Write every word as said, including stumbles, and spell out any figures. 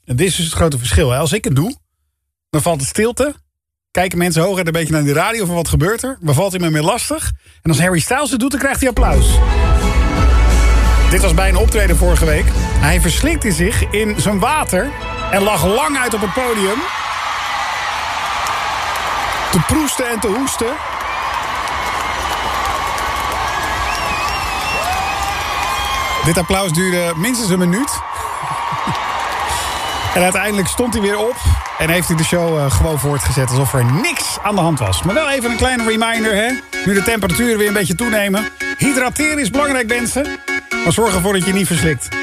En dit is dus het grote verschil. Hè? Als ik het doe, dan valt het stilte. Kijken mensen hoog en een beetje naar de radio van wat gebeurt er. Dan valt hij me meer lastig. En als Harry Styles het doet, dan krijgt hij applaus. Dit was bij een optreden vorige week. Hij verslikte zich in zijn water en lag lang uit op het podium. Te proesten en te hoesten. Dit applaus duurde minstens een minuut. En uiteindelijk stond hij weer op en heeft hij de show uh, gewoon voortgezet alsof er niks aan de hand was. Maar wel even een kleine reminder, hè? Nu de temperaturen weer een beetje toenemen. Hydrateren is belangrijk, mensen. Maar zorg ervoor dat je niet verslikt.